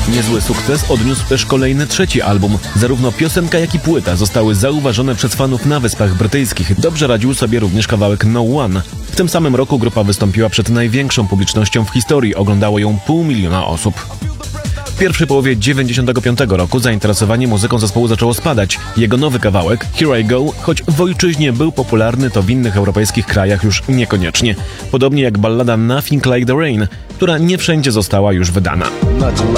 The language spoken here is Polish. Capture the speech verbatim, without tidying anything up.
Niezły sukces odniósł też kolejny trzeci album. Zarówno piosenka, jak i płyta zostały zauważone przez fanów na Wyspach Brytyjskich. Dobrze radził sobie również kawałek No One. W tym samym roku grupa wystąpiła przed największą publicznością w historii. Oglądało ją pół miliona osób. W pierwszej połowie dziewięćdziesiątego piątego roku zainteresowanie muzyką zespołu zaczęło spadać. Jego nowy kawałek, Here I Go, choć w ojczyźnie był popularny, to w innych europejskich krajach już niekoniecznie. Podobnie jak ballada Nothing Like the Rain, która nie wszędzie została już wydana.